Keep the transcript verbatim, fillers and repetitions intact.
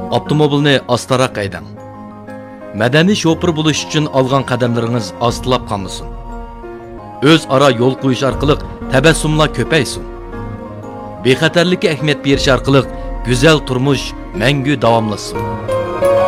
Avtomobilni astaroq haydang. Madaniy shofir bo'lish uchun olgan qadamlaringiz ostilab qolmasin. O'z ara yo'l qo'yish orqali tabassumlar ko'paysin. Bexatarlikka ahamiyat berish orqali go'zal turmush mangu davomlashsin.